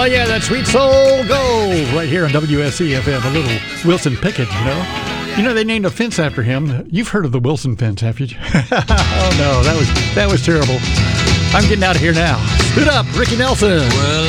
Oh, yeah, that Sweet Soul Gold right here on WSC-FM. A little Wilson Pickett, you know. You know, they named a fence after him. You've heard of the Wilson fence, have you? Oh, no, that was terrible. I'm getting out of here now. Stood up, Ricky Nelson. Well,